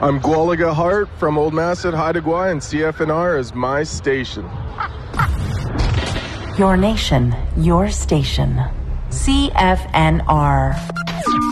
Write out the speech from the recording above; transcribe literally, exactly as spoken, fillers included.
I'm Gwalaga Hart from Old Masset, Haida Gwaii, and C F N R is my station. Your nation, your station. C F N R.